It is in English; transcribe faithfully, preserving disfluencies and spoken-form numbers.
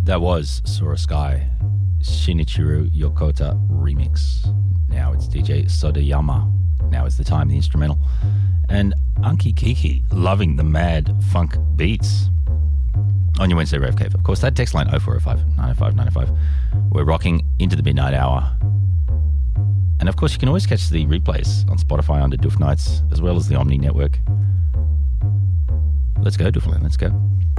That was Sora Sky, Shinichiro Yokota remix. Now it's D J Sodayama. Now is the time, the instrumental. And Unky Kiki, loving the mad funk beats. On your Wednesday Rave Cave. Of course, that text line oh four oh five, nine oh five, nine oh five. We're rocking into the midnight hour. And of course, you can always catch the replays on Spotify under Doof Nights, as well as the Omni Network. Let's go, Dooflin, let's go.